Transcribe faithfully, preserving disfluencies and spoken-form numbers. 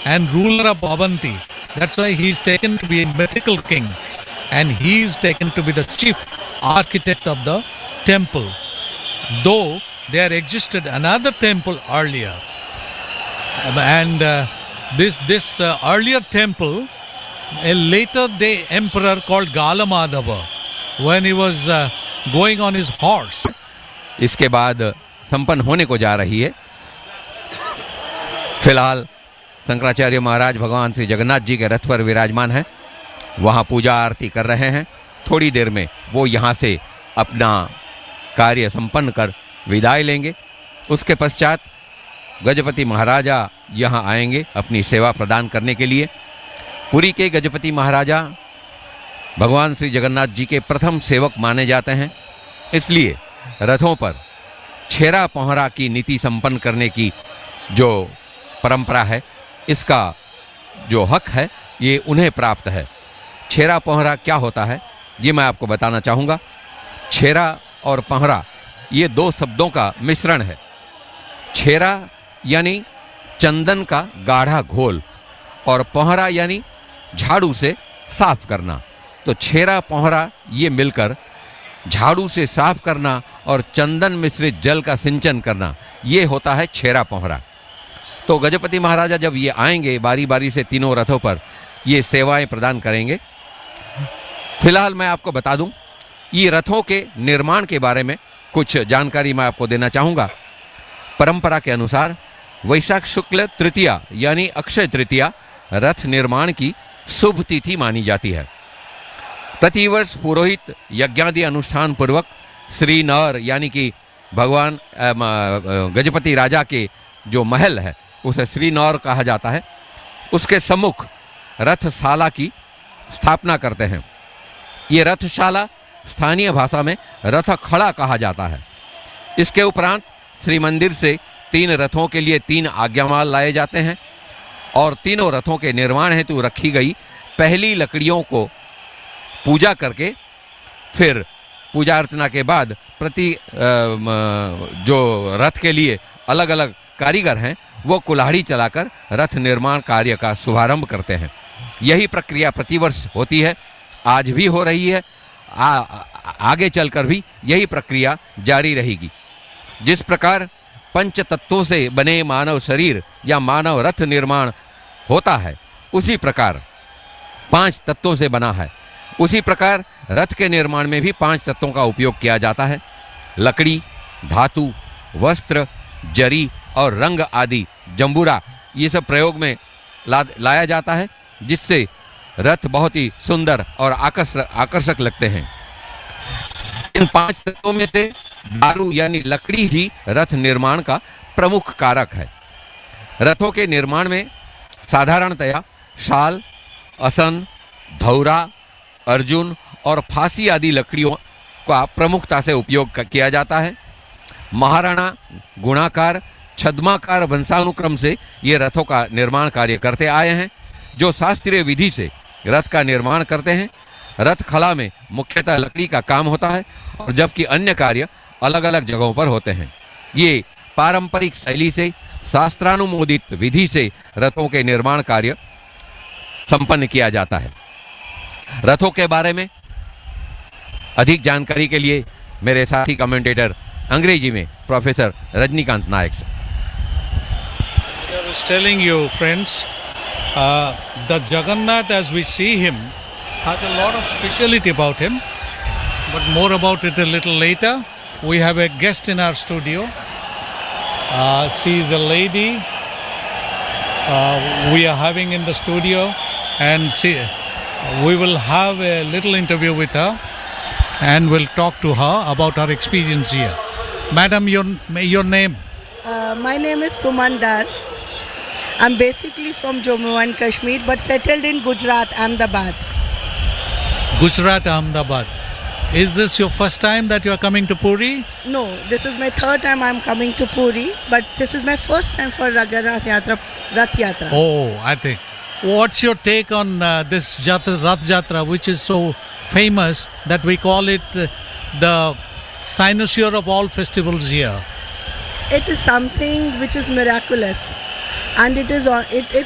and ruler of Avanti. That's why he is taken to be a mythical king, and he is taken to be the chief architect of the temple. Though there existed another temple earlier, and uh, this this uh, earlier temple, a later day emperor called Galamadava, when he was uh, going on his horse. इसके बाद संपन्न होने को जा रही है. फिलहाल शंकराचार्य महाराज भगवान श्री जगन्नाथ जी के रथ पर विराजमान हैं, वहाँ पूजा आरती कर रहे हैं. थोड़ी देर में वो यहाँ से अपना कार्य संपन्न कर विदाई लेंगे. उसके पश्चात गजपति महाराजा यहाँ आएंगे अपनी सेवा प्रदान करने के लिए. पुरी के गजपति महाराजा भगवान श्री जगन्नाथ जी के प्रथम सेवक माने जाते हैं, इसलिए रथों पर छेरा पहरा की नीति संपन्न करने की जो परंपरा है, इसका जो हक है ये उन्हें प्राप्त है. छेरा पहरा क्या होता है ये मैं आपको बताना चाहूँगा. छेरा और पहरा ये दो शब्दों का मिश्रण है. छेरा यानी चंदन का गाढ़ा घोल और पहरा यानी झाड़ू से साफ करना. तो छेरा पहरा ये मिलकर झाड़ू से साफ करना और चंदन मिश्रित जल का सिंचन करना, ये होता है छेरा पहरा. तो गजपति महाराजा जब ये आएंगे बारी बारी से तीनों रथों पर ये सेवाएं प्रदान करेंगे. फिलहाल मैं आपको बता दूं, ये रथों के निर्माण के बारे में कुछ जानकारी मैं आपको देना चाहूँगा. परंपरा के अनुसार वैशाख शुक्ल तृतीया यानी अक्षय तृतीया रथ निर्माण की शुभ तिथि मानी जाती है. प्रतिवर्ष पुरोहित यज्ञादि अनुष्ठान पूर्वक श्री नर यानी कि भगवान गजपति राजा के जो महल है उसे श्री नर कहा जाता है, उसके सम्मुख रथशाला की स्थापना करते हैं. ये रथशाला स्थानीय भाषा में रथ खड़ा कहा जाता है. इसके उपरांत श्री मंदिर से तीन रथों के लिए तीन आज्ञामाल लाए जाते हैं और तीनों रथों के निर्माण हेतु रखी गई पहली लकड़ियों को पूजा करके फिर पूजा अर्चना के बाद प्रति जो रथ के लिए अलग अलग कारीगर हैं वो कुल्हाड़ी चलाकर रथ निर्माण कार्य का शुभारंभ करते हैं. यही प्रक्रिया प्रतिवर्ष होती है, आज भी हो रही है, आ, आगे चलकर भी यही प्रक्रिया जारी रहेगी. जिस प्रकार पंच तत्वों से बने मानव शरीर या मानव रथ निर्माण होता है, उसी प्रकार पांच तत्वों से बना है. उसी प्रकार रथ के निर्माण में भी पांच तत्वों का उपयोग किया जाता है. लकड़ी, धातु, वस्त्र, जरी और रंग आदि जंबूरा, ये सब प्रयोग में ला, लाया जाता है, जिससे रथ बहुत ही सुंदर और आकर्षक आकर्षक लगते हैं. इन पांच तत्वों में से दारू यानी लकड़ी ही रथ निर्माण का प्रमुख कारक है. रथों के निर्माण में साधारणतया शाल, असन, धौरा, अर्जुन और फांसी आदि लकड़ियों का प्रमुखता से उपयोग किया जाता है. महाराणा गुणाकार, छद्माकार वंशानुक्रम से ये रथों का निर्माण कार्य करते आए हैं, जो शास्त्रीय विधि से रथ का निर्माण करते हैं. रथ खला में मुख्यतः लकड़ी का काम होता है और जबकि अन्य कार्य अलग अलग जगहों पर होते हैं. ये पारंपरिक शैली से शास्त्रानुमोदित विधि से रथों के निर्माण कार्य संपन्न किया जाता है. रथों के बारे में अधिक जानकारी के लिए मेरे साथी कमेंटेटर अंग्रेजी में प्रोफेसर रजनीकांत नायक से. I was telling you friends, uh, the Jagannath as we see him has a lot of speciality about him, but more about it a little later. We have a guest in our studio. Uh, she is a lady uh, we are having in the studio, and she, we will have a little interview with her and we'll talk to her about her experience here. Madam, your, your name? Uh, my name is Suman Dar. I'm basically from Jammu and Kashmir but settled in Gujarat, Ahmedabad. Gujarat, Ahmedabad. Is this your first time that you are coming to Puri? No, this is my third time I'm coming to Puri, but this is my first time for Raghunath Yatra, Rath Yatra. Oh, I think. What's your take on uh, this Jatra, Rath Yatra, which is so famous that we call it uh, the cynosure of all festivals here? It is something which is miraculous, and it is on it. it